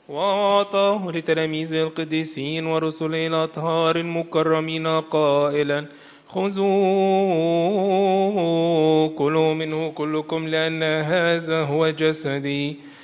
وأعطاه لتلاميذ القديسين ورسله الأطهار المكرمين قائلا: خذوا كلوا منه كلكم، لأن هذا هو جسدي